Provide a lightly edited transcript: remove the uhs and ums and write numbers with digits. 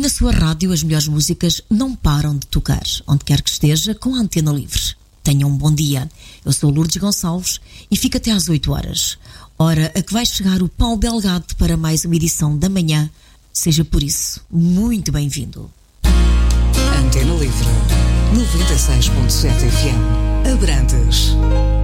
Na sua rádio, as melhores músicas não param de tocar, onde quer que esteja, com a antena livre. Tenha um bom dia. Eu sou Lourdes Gonçalves e fico até às 8 horas. Hora a que vai chegar o Paulo Delgado para mais uma edição da manhã. Seja por isso muito bem-vindo. Antena Livre, 96.7 FM, Abrantes.